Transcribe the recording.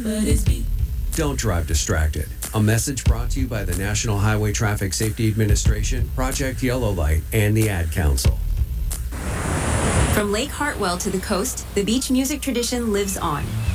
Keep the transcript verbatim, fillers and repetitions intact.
Don't drive distracted. A message brought to you by the National Highway Traffic Safety Administration, Project Yellow Light, and the Ad Council. From Lake Hartwell to the coast, the beach music tradition lives on.